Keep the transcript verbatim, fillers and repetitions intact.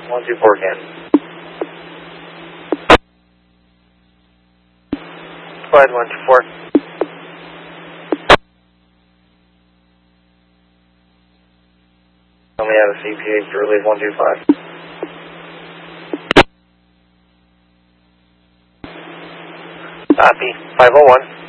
one two four again. Go ahead, one two four. Only have a C P H to relieve one two five. Copy, five oh one.